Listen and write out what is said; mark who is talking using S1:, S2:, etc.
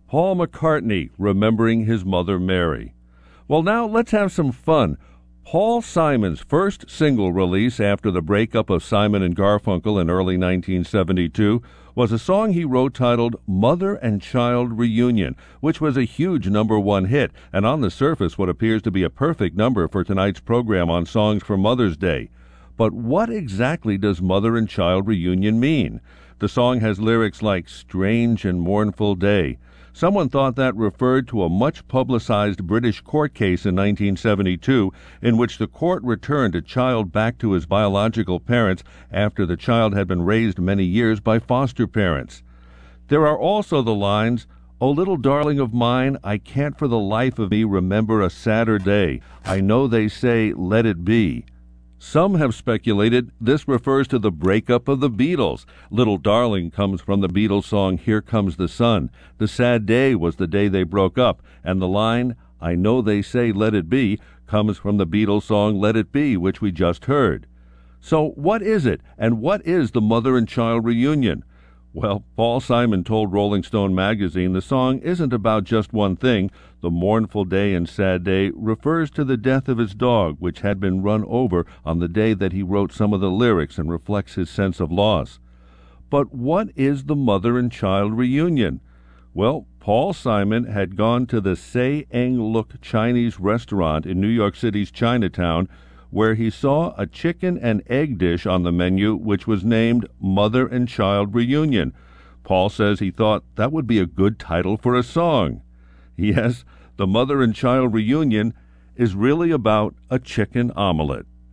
S1: Paul McCartney remembering his mother Mary. Well, now let's have some fun. Paul Simon's first single release after the breakup of Simon and Garfunkel in early 1972 was a song he wrote titled Mother and Child Reunion, which was a huge #1 hit, and on the surface what appears to be a perfect number for tonight's program on songs for Mother's Day. But what exactly does Mother and Child Reunion mean? The song has lyrics like strange and mournful day. Someone thought that referred to a much-publicized British court case in 1972 in which the court returned a child back to his biological parents after the child had been raised many years by foster parents. There are also the lines, "Oh, little darling of mine, I can't for the life of me remember a sadder day. I know they say, let it be." Some have speculated this refers to the breakup of the Beatles. Little Darling comes from the Beatles song Here Comes the Sun. The sad day was the day they broke up, and the line, I know they say let it be, comes from the Beatles song Let It Be, which we just heard. So what is it, and what is the Mother and Child Reunion? Well, Paul Simon told Rolling Stone magazine the song isn't about just one thing. The mournful day and sad day refers to the death of his dog, which had been run over on the day that he wrote some of the lyrics and reflects his sense of loss. But what is the Mother and Child Reunion? Well, Paul Simon had gone to the Say Eng Look Chinese restaurant in New York City's Chinatown, where he saw a chicken and egg dish on the menu which was named Mother and Child Reunion. Paul says he thought that would be a good title for a song. Yes, the Mother and Child Reunion is really about a chicken omelet.